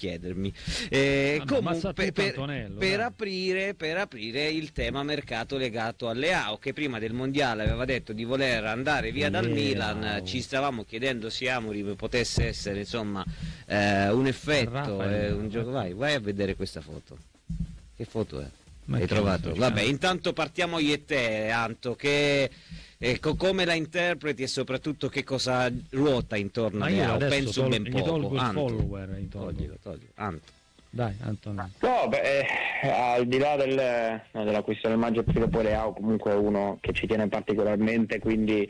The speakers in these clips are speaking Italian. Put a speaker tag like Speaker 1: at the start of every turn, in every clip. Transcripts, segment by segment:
Speaker 1: chiedermi.
Speaker 2: Comunque
Speaker 1: per aprire il tema mercato legato a Leao, che prima del mondiale aveva detto di voler andare via dal Milan. Ci stavamo chiedendo se Amorim potesse essere insomma un effetto, un gioco. Vai a vedere questa foto. Che foto è? Hai trovato? Vabbè, intanto partiamo io e te, Anto, che come la interpreti e soprattutto che cosa ruota intorno a Leao? Penso ben poco.
Speaker 2: Tolgo il
Speaker 1: Anto.
Speaker 2: follower,
Speaker 1: Toglilo. Anto.
Speaker 2: Dai, Antonio.
Speaker 3: No, al di là della questione del maggio, perché poi Leao comunque è uno che ci tiene particolarmente, quindi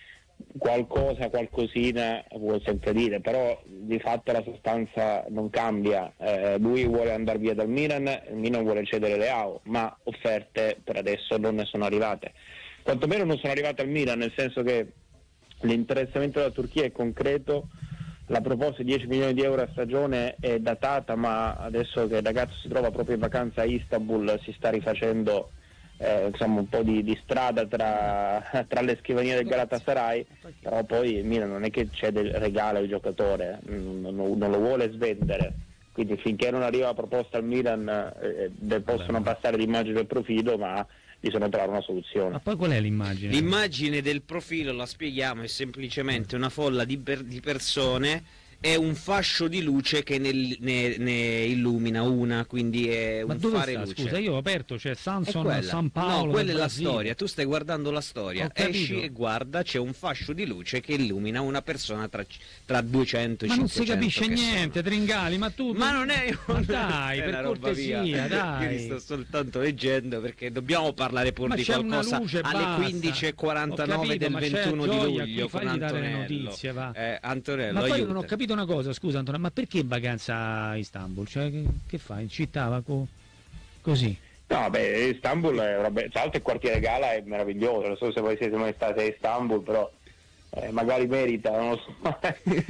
Speaker 3: qualcosina vuol sempre dire, però di fatto la sostanza non cambia. Lui vuole andare via dal Milan, il Milan vuole cedere Leao, ma offerte per adesso non ne sono arrivate, quantomeno non sono arrivate al Milan, nel senso che l'interessamento della Turchia è concreto. La proposta di 10 milioni di euro a stagione è datata, ma adesso che il ragazzo si trova proprio in vacanza a Istanbul si sta rifacendo insomma un po' di strada tra le scrivanie del Galatasaray, però poi il Milan non è che regala il giocatore, non lo vuole svendere, quindi finché non arriva la proposta al Milan possono passare l'immagine del profilo, ma bisogna trovare una soluzione.
Speaker 2: Ma poi qual è l'immagine?
Speaker 1: L'immagine del profilo, la spieghiamo, è semplicemente una folla di persone e un fascio di luce che ne illumina una, quindi è un fare luce.
Speaker 2: Scusa, io ho aperto, c'è Samson, San Paolo.
Speaker 1: No, quella è la storia, tu stai guardando la storia, esci e guarda, c'è un fascio di luce che illumina una persona tra 200 e 500.
Speaker 2: Ma non si capisce niente, Tringali, ma tu...
Speaker 1: Ma non è...
Speaker 2: Ma dai, per cortesia, dai.
Speaker 1: Io li sto soltanto leggendo perché dobbiamo parlare pur di qualcosa alle 15:49 del 21 di luglio con Antonello. Antonello,
Speaker 2: ma poi
Speaker 1: aiuta.
Speaker 2: non ho capito una cosa, scusa Antonio, ma perché in vacanza a Istanbul? Cioè, che fai? In città così?
Speaker 3: No, Istanbul tra l'altro il quartiere Gala è meraviglioso, non so se voi siete mai stati a Istanbul, però magari merita, non lo so.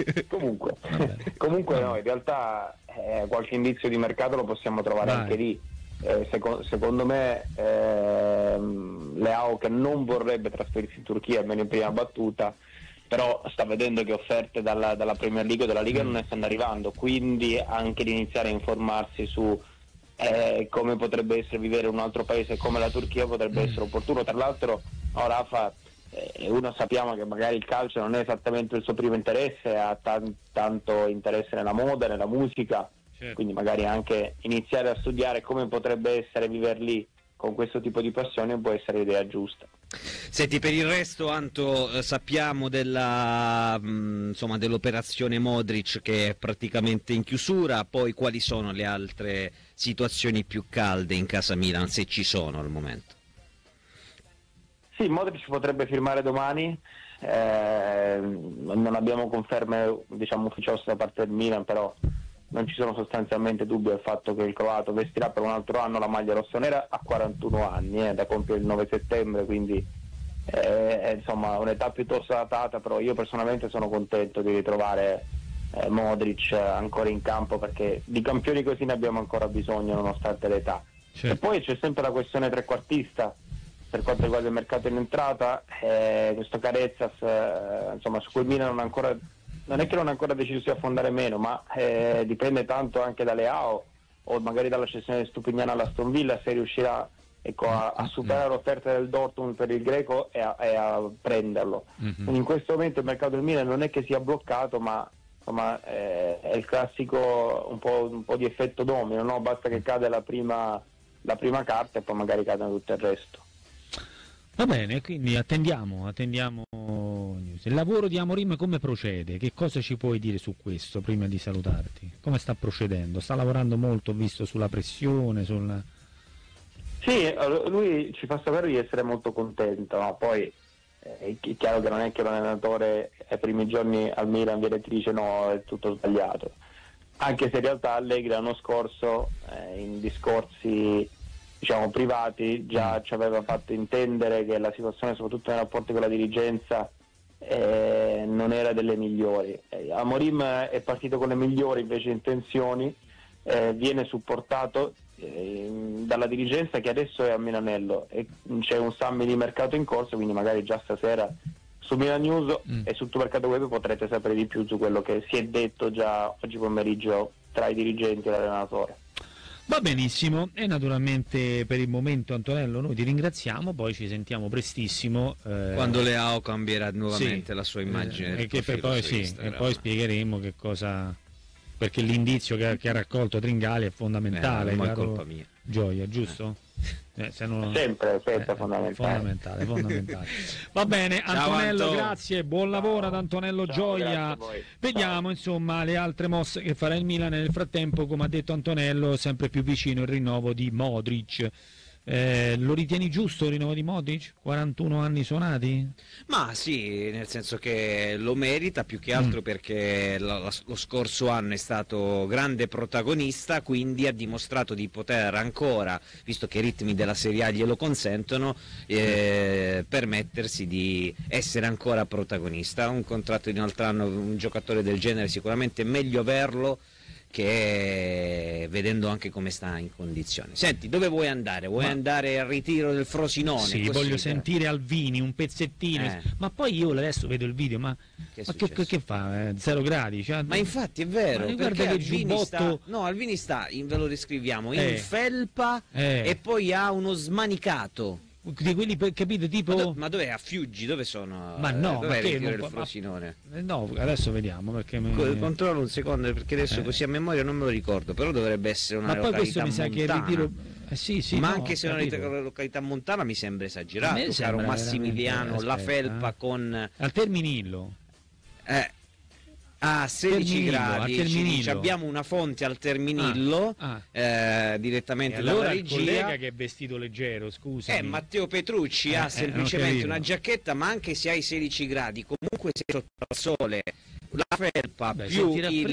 Speaker 3: Comunque no, in realtà qualche indizio di mercato lo possiamo trovare anche lì. Secondo me Leao, che non vorrebbe trasferirsi in Turchia almeno in prima battuta, però sta vedendo che offerte dalla Premier League o dalla Liga non ne stanno arrivando, quindi anche di iniziare a informarsi su come potrebbe essere vivere in un altro paese come la Turchia potrebbe essere opportuno. Tra l'altro Rafa, uno sappiamo che magari il calcio non è esattamente il suo primo interesse, ha tanto interesse nella moda, nella musica, certo. Quindi magari anche iniziare a studiare come potrebbe essere viver lì con questo tipo di passione può essere l'idea giusta.
Speaker 1: Senti, per il resto Anto, sappiamo dell'operazione Modric che è praticamente in chiusura, poi quali sono le altre situazioni più calde in casa Milan, se ci sono al momento?
Speaker 3: Sì, Modric potrebbe firmare domani, non abbiamo conferme ufficiose da parte del Milan, però non ci sono sostanzialmente dubbi del fatto che il croato vestirà per un altro anno la maglia rossonera a 41 anni, da compiere il 9 settembre, quindi è un'età piuttosto datata, però io personalmente sono contento di ritrovare Modric ancora in campo, perché di campioni così ne abbiamo ancora bisogno nonostante l'età. Certo. E poi c'è sempre la questione trequartista per quanto riguarda il mercato in entrata, questo Carezzas su cui Milan non è che non ha ancora deciso di affondare meno, ma dipende tanto anche da Leao o magari dalla cessione di Stupignano all'Aston Villa, se riuscirà a superare l'offerta del Dortmund per il greco e a prenderlo. In questo momento il mercato del Milan non è che sia bloccato, ma è il classico un po' di effetto domino, no? Basta che cade la prima carta e poi magari cadono tutto il resto.
Speaker 2: Va bene, quindi attendiamo news. Il lavoro di Amorim come procede? Che cosa ci puoi dire su questo prima di salutarti? Come sta procedendo? Sta lavorando molto, ho visto, sulla pressione,
Speaker 3: Sì, lui ci fa sapere di essere molto contento, no? Poi è chiaro che non è che l'allenatore ai primi giorni al Milan viene e ti dice no, è tutto sbagliato, anche se in realtà Allegri l'anno scorso in discorsi privati già ci aveva fatto intendere che la situazione, soprattutto nei rapporti con la dirigenza, non era delle migliori. Amorim è partito con le migliori invece intenzioni, viene supportato dalla dirigenza che adesso è a Milanello e c'è un summit di mercato in corso, quindi magari già stasera su Milan News e sul tuo mercato web potrete sapere di più su quello che si è detto già oggi pomeriggio tra i dirigenti e l'allenatore.
Speaker 2: Va benissimo, e naturalmente per il momento, Antonello, noi ti ringraziamo, poi ci sentiamo prestissimo.
Speaker 1: Quando Leao cambierà nuovamente la sua immagine.
Speaker 2: E poi spiegheremo che cosa, perché l'indizio che ha raccolto Tringali è fondamentale.
Speaker 1: Non è colpa mia.
Speaker 2: Gioia, giusto?
Speaker 3: Sempre fondamentale.
Speaker 2: Va bene, Antonello,
Speaker 1: Anto.
Speaker 2: grazie, buon lavoro ad Antonello Gioia. Vediamo insomma le altre mosse che farà il Milan. Nel frattempo, come ha detto Antonello, sempre più vicino il rinnovo di Modric. Lo ritieni giusto il rinnovo di Modric? 41 anni suonati?
Speaker 1: Ma sì, nel senso che lo merita più che altro perché lo scorso anno è stato grande protagonista, quindi ha dimostrato di poter ancora, visto che i ritmi della Serie A glielo consentono, permettersi di essere ancora protagonista. Un contratto di un altro anno, un giocatore del genere sicuramente è meglio averlo che vedendo anche come sta in condizioni. Senti, dove vuoi andare? Vuoi andare al ritiro del Frosinone?
Speaker 2: Sì,
Speaker 1: così,
Speaker 2: voglio sentire Alvini un pezzettino, ma poi io adesso vedo il video, ma che fa? 0 gradi? Cioè,
Speaker 1: ma infatti è vero,
Speaker 2: ma
Speaker 1: perché
Speaker 2: guarda che giubbotto...
Speaker 1: Alvini sta, ve lo descriviamo, in felpa e poi ha uno smanicato.
Speaker 2: Di quelli, capite, tipo...
Speaker 1: Ma dov'è? A Fiuggi? Dove sono?
Speaker 2: Ma no,
Speaker 1: dov'è
Speaker 2: ma
Speaker 1: il Frosinone?
Speaker 2: No, adesso vediamo perché
Speaker 1: controllo un secondo perché adesso così a memoria non me lo ricordo, però dovrebbe essere una località montana. Ma poi questo mi sa che il ritiro... sì, ma anche se è una località montana mi sembra esagerato, caro Massimiliano, la felpa con...
Speaker 2: Al Terminillo.
Speaker 1: A 16 gradi, ci dice, abbiamo una fonte al Terminillo direttamente dalla regia.
Speaker 2: Il collega che è vestito leggero, scusa.
Speaker 1: Matteo Petrucci ha semplicemente una giacchetta, ma anche se hai 16 gradi, comunque sei sotto al sole, la felpa più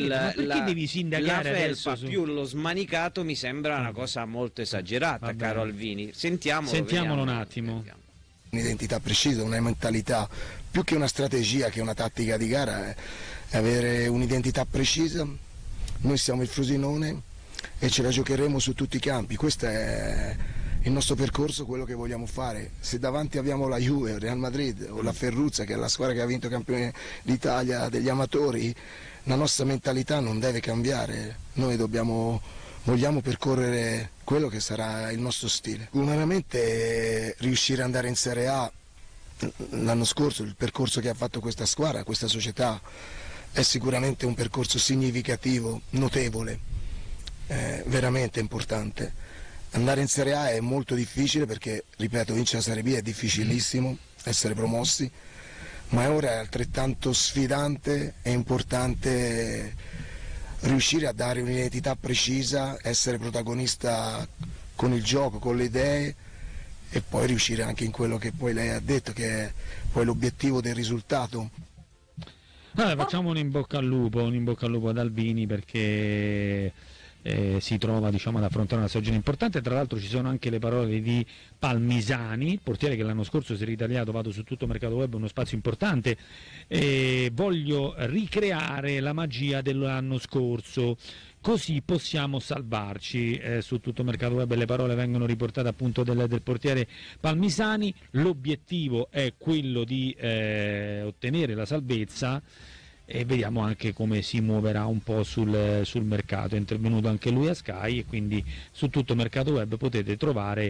Speaker 1: più lo smanicato mi sembra una cosa molto esagerata, caro Alvini. Sentiamolo
Speaker 2: un attimo.
Speaker 4: Un'identità precisa, una mentalità, più che una strategia, che una tattica di gara, è avere un'identità precisa. Noi siamo il Frosinone e ce la giocheremo su tutti i campi. Questo è il nostro percorso, quello che vogliamo fare. Se davanti abbiamo la Juve, il Real Madrid o la Ferruzza, che è la squadra che ha vinto campione d'Italia degli amatori, la nostra mentalità non deve cambiare. Noi vogliamo percorrere quello che sarà il nostro stile. Umanamente riuscire ad andare in Serie A l'anno scorso, il percorso che ha fatto questa squadra, questa società, è sicuramente un percorso significativo, notevole, veramente importante. Andare in Serie A è molto difficile perché, ripeto, vincere la Serie B è difficilissimo, essere promossi, ma ora è altrettanto sfidante e importante riuscire a dare un'identità precisa, essere protagonista con il gioco, con le idee e poi riuscire anche in quello che poi lei ha detto, che è poi l'obiettivo del risultato.
Speaker 2: Facciamo un in bocca al lupo ad Alvini perché si trova, diciamo, ad affrontare una stagione importante. Tra l'altro ci sono anche le parole di Palmisani, il portiere che l'anno scorso si è ritagliato, vado su tutto mercato web, uno spazio importante, voglio ricreare la magia dell'anno scorso, così possiamo salvarci. Su tutto mercato web le parole vengono riportate appunto del portiere Palmisani. L'obiettivo è quello di ottenere la salvezza e vediamo anche come si muoverà un po' sul mercato. È intervenuto anche lui a Sky e quindi su tutto mercato web potete trovare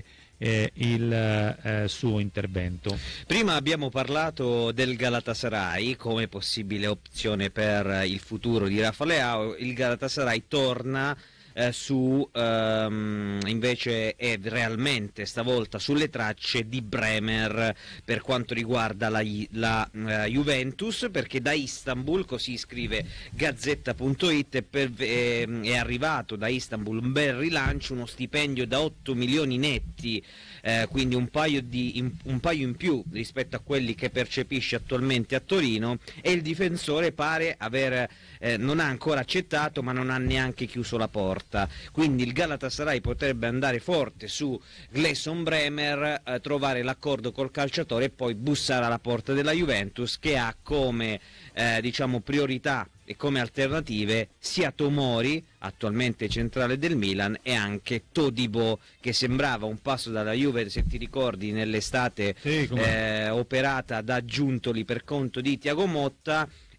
Speaker 2: il suo intervento.
Speaker 1: Prima abbiamo parlato del Galatasaray come possibile opzione per il futuro di Rafa Leao. Il Galatasaray torna invece è realmente stavolta sulle tracce di Bremer per quanto riguarda la Juventus, perché da Istanbul, così scrive Gazzetta.it, è arrivato da Istanbul un bel rilancio, uno stipendio da 8 milioni netti, quindi un paio in più rispetto a quelli che percepisce attualmente a Torino, e il difensore pare aver non ha ancora accettato ma non ha neanche chiuso la porta. Quindi il Galatasaray potrebbe andare forte su Gleison Bremer, trovare l'accordo col calciatore e poi bussare alla porta della Juventus, che ha come priorità e come alternative sia Tomori, attualmente centrale del Milan, e anche Todibo, che sembrava un passo dalla Juve, se ti ricordi, nell'estate operata da Giuntoli per conto di Thiago Motta.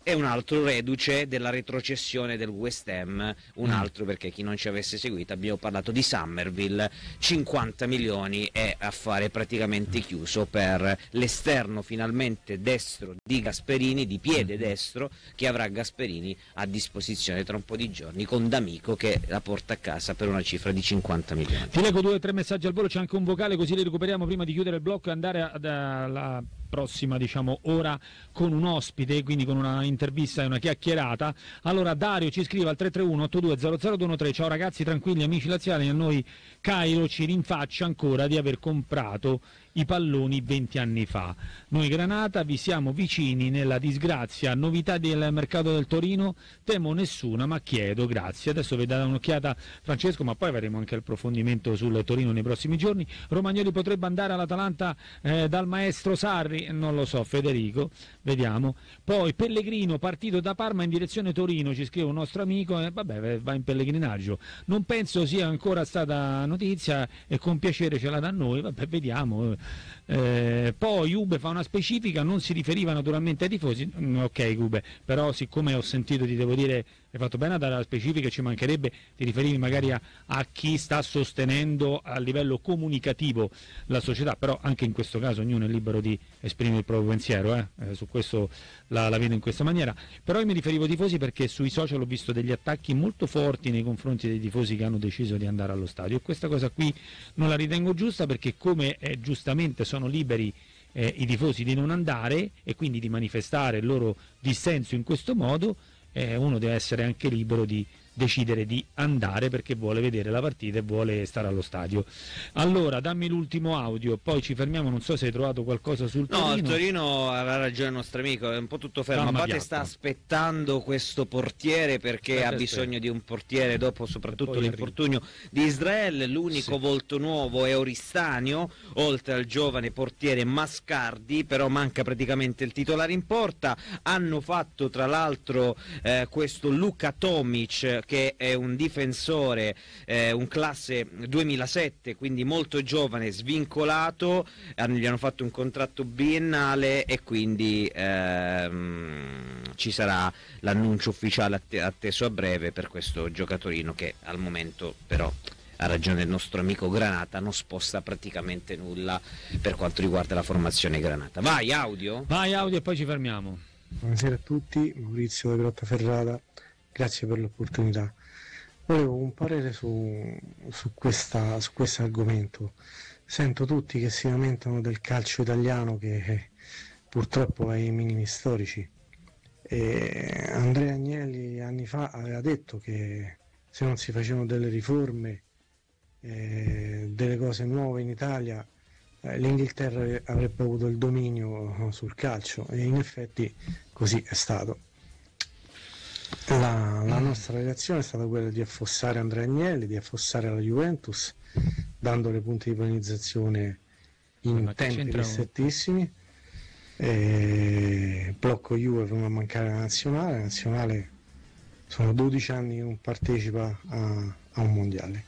Speaker 1: e un altro reduce della retrocessione del West Ham, un altro perché chi non ci avesse seguito abbiamo parlato di Summerville, 50 milioni è affare praticamente chiuso per l'esterno finalmente destro di Gasperini, di piede destro, che avrà Gasperini a disposizione tra un po' di giorni con D'Amico che la porta a casa per una cifra di 50 milioni.
Speaker 2: Ti leggo 2 o 3 messaggi al volo, c'è anche un vocale così li recuperiamo prima di chiudere il blocco e andare alla prossima ora con un ospite, quindi con una intervista e una chiacchierata. Allora Dario ci scrive al 331-8200-213: ciao ragazzi, tranquilli amici laziali, a noi Cairo ci rinfaccia ancora di aver comprato i palloni 20 anni fa. Noi Granata vi siamo vicini nella disgrazia. Novità del mercato del Torino? Temo nessuna, ma chiedo, grazie. Adesso vi dà un'occhiata Francesco, ma poi avremo anche approfondimento sul Torino nei prossimi giorni. Romagnoli potrebbe andare all'Atalanta dal maestro Sarri? Non lo so, Federico, vediamo. Poi Pellegrino, partito da Parma in direzione Torino, ci scrive un nostro amico, vabbè, va in pellegrinaggio. Non penso sia ancora stata notizia e con piacere ce la dà a noi, vabbè, vediamo. Poi Ube fa una specifica, non si riferiva naturalmente ai tifosi. Ok Ube, però siccome ho sentito, ti devo dire, hai fatto bene a dare la specifica, ci mancherebbe, ti riferivi magari a chi sta sostenendo a livello comunicativo la società, però anche in questo caso ognuno è libero di esprimere il proprio pensiero, su questo la vedo in questa maniera. Però io mi riferivo ai tifosi perché sui social ho visto degli attacchi molto forti nei confronti dei tifosi che hanno deciso di andare allo stadio, e questa cosa qui non la ritengo giusta, perché come giustamente sono liberi i tifosi di non andare e quindi di manifestare il loro dissenso in questo modo, uno deve essere anche libero di decidere di andare perché vuole vedere la partita e vuole stare allo stadio. Allora dammi l'ultimo audio, poi ci fermiamo. Non so se hai trovato qualcosa sul Torino.
Speaker 1: No, il Torino aveva ragione il nostro amico, è un po' tutto fermo. A parte sta aspettando questo portiere perché ha bisogno di un portiere dopo soprattutto l'infortunio di Israele. L'unico volto nuovo è Oristanio, oltre al giovane portiere Mascardi, però manca praticamente il titolare in porta. Hanno fatto tra l'altro questo Luka Tomic, che è un difensore, un classe 2007, quindi molto giovane, svincolato, gli hanno fatto un contratto biennale e quindi ci sarà l'annuncio ufficiale atteso a breve per questo giocatorino che al momento però, ha ragione il nostro amico Granata, non sposta praticamente nulla per quanto riguarda la formazione Granata. Vai audio
Speaker 2: e poi ci fermiamo.
Speaker 5: Buonasera a tutti, Maurizio di Grottaferrata. Grazie per l'opportunità. Volevo un parere su questo argomento. Sento tutti che si lamentano del calcio italiano che purtroppo ha i minimi storici. E Andrea Agnelli anni fa aveva detto che se non si facevano delle riforme, delle cose nuove in Italia, l'Inghilterra avrebbe avuto il dominio sul calcio, e in effetti così è stato. La nostra reazione è stata quella di affossare Andrea Agnelli, di affossare la Juventus, dandole punti di penalizzazione in tempi ristrettissimi, blocco Juve per non mancare la nazionale sono 12 anni che non partecipa a un mondiale.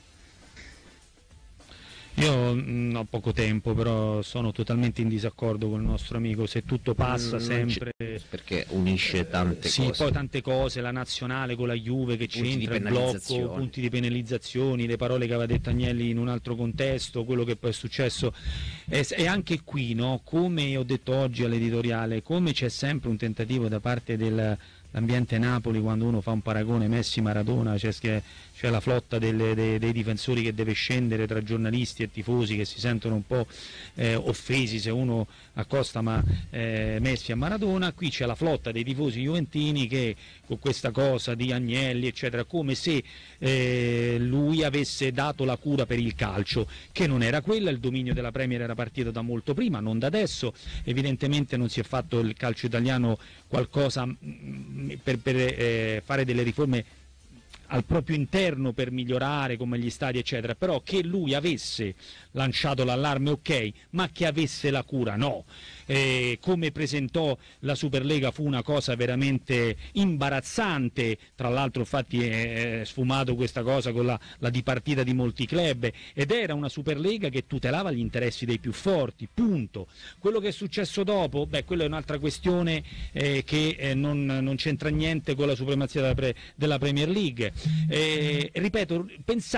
Speaker 2: Io ho poco tempo, però sono totalmente in disaccordo con il nostro amico. Se tutto passa sempre,
Speaker 1: perché unisce tante cose.
Speaker 2: Poi tante cose, la nazionale con la Juve che c'entra, il blocco, punti di penalizzazioni, le parole che aveva detto Agnelli in un altro contesto, quello che poi è successo. E anche qui, no, come ho detto oggi all'editoriale, come c'è sempre un tentativo da parte dell'ambiente Napoli, quando uno fa un paragone Messi-Maradona, c'è la flotta dei difensori che deve scendere tra giornalisti e tifosi che si sentono un po' offesi se uno accosta Messi a Maradona. Qui c'è la flotta dei tifosi juventini che con questa cosa di Agnelli eccetera, come se lui avesse dato la cura per il calcio, che non era quella. Il dominio della Premier era partito da molto prima, non da adesso. Evidentemente non si è fatto il calcio italiano qualcosa per fare delle riforme al proprio interno per migliorare come gli stadi eccetera, però che lui avesse lanciato l'allarme ok, ma che avesse la cura no. Come presentò la Superlega fu una cosa veramente imbarazzante, tra l'altro infatti è sfumato questa cosa con la dipartita di molti club, ed era una Superlega che tutelava gli interessi dei più forti, punto. Quello che è successo dopo, quello è un'altra questione che non c'entra niente con la supremazia della Premier League. Ripeto, pensate